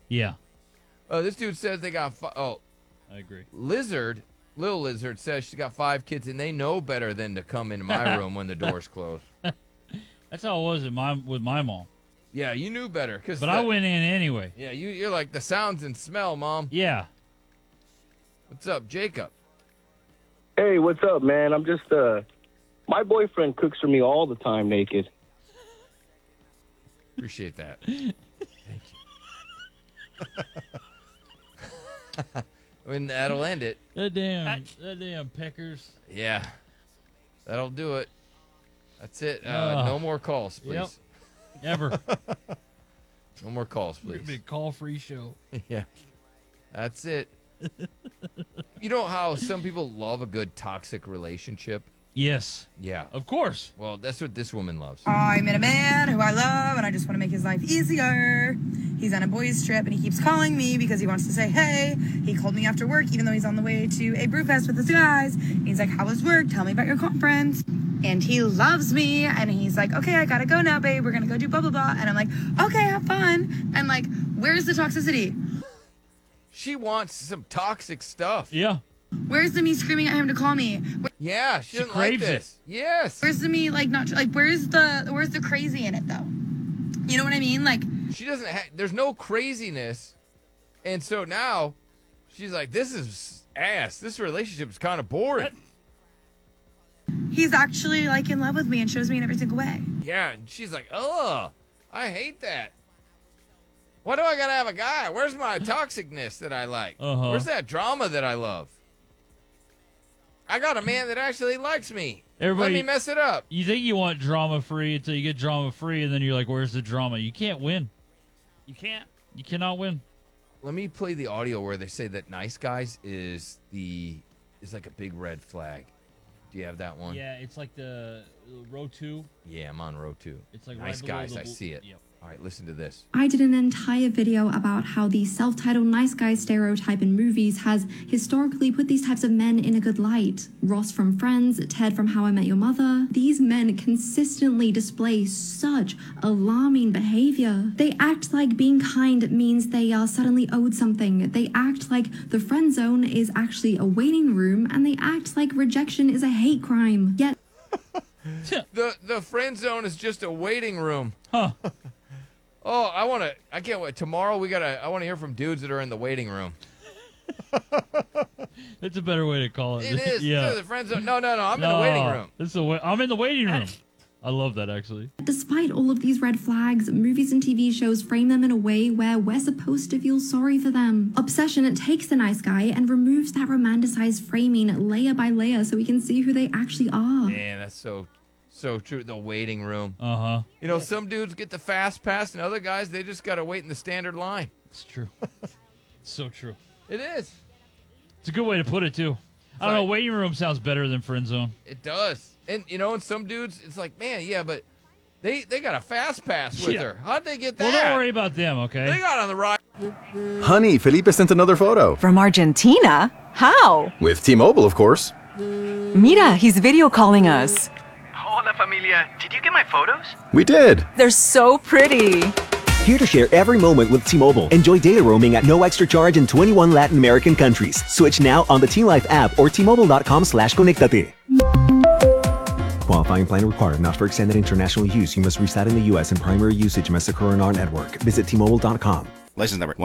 Yeah. This dude says they got I agree. Little Lizard says she's got 5 kids, and they know better than to come into my room when the door's closed. That's how it was with my mom. Yeah, you knew better. But I went in anyway. Yeah, you're like the sounds and smell, Mom. Yeah. What's up, Jacob? Hey, what's up, man? I'm just, my boyfriend cooks for me all the time naked. Appreciate that. Thank you. When that'll end it. That damn peckers. Yeah. That'll do it. That's it. No more calls, please. Yep. Ever. No more calls, We're please. gonna be a call-free show. Yeah. That's it. You know how some people love a good toxic relationship? Yes. Yeah. Of course. Well, that's what this woman loves. I met a man who I love, and I just want to make his life easier. He's on a boys' trip, and he keeps calling me because he wants to say hey. He called me after work, even though he's on the way to a brewfest with his guys. And he's like, how was work? Tell me about your conference. And he loves me, and he's like, okay, I gotta go now, babe. We're gonna go do blah, blah, blah. And I'm like, okay, have fun. And like, where's the toxicity? She wants some toxic stuff. Yeah. Where's the me screaming at him to call me? Yeah, she doesn't like craves this. Yes. Where's the me like not like where's the crazy in it though? You know what I mean? Like She doesn't there's no craziness. And so now she's like, this is ass. This relationship is kind of boring. he's actually like in love with me and shows me in every single way. Yeah, and she's like, ugh, I hate that. Why do I gotta have a guy? Where's my toxicness that I like? Uh-huh. Where's that drama that I love? I got a man that actually likes me. Everybody, Let me mess it up. You think you want drama-free until you get drama-free, and then you're like, where's the drama? You can't win. You can't. You cannot win. Let me play the audio where they say that nice guys is like a big red flag. Do you have that one? Yeah, it's like the row 2. Yeah, I'm on row 2. It's like nice right below guys. the I see it. Yep. All right, listen to this. I did an entire video about how the self-titled nice guy stereotype in movies has historically put these types of men in a good light. Ross from Friends, Ted from How I Met Your Mother. These men consistently display such alarming behavior. They act like being kind means they are suddenly owed something. They act like the friend zone is actually a waiting room, and they act like rejection is a hate crime. Yet The friend zone is just a waiting room. Huh. Oh, I can't wait. Tomorrow I want to hear from dudes that are in the waiting room. That's a better way to call it. It is. Yeah. The friend zone. No, I'm in the waiting room. I'm in the waiting room. I love that, actually. despite all of these red flags, movies and TV shows frame them in a way where we're supposed to feel sorry for them. Obsession takes the nice guy and removes that romanticized framing layer by layer so we can see who they actually are. Man, that's so true. The waiting room. Uh-huh. You know, some dudes get the fast pass, and other guys, they just got to wait in the standard line. It's true. It's so true. It is. It's a good way to put it, too. I don't know. Waiting room sounds better than friend zone. It does. And, you know, and some dudes, it's like, man, yeah, but they got a fast pass with her. How'd they get that? Well, don't worry about them, okay? They got on the ride. Honey, Felipe sent another photo. From Argentina? How? With T-Mobile, of course. Mira, he's video calling us. Hola, familia. Did you get my photos? We did. They're so pretty. Here to share every moment with T-Mobile. Enjoy data roaming at no extra charge in 21 Latin American countries. Switch now on the T-Life app or T-Mobile.com/conectate. Qualifying plan required. Not for extended international use. You must reside in the U.S. and primary usage must occur on our network. Visit T-Mobile.com. License number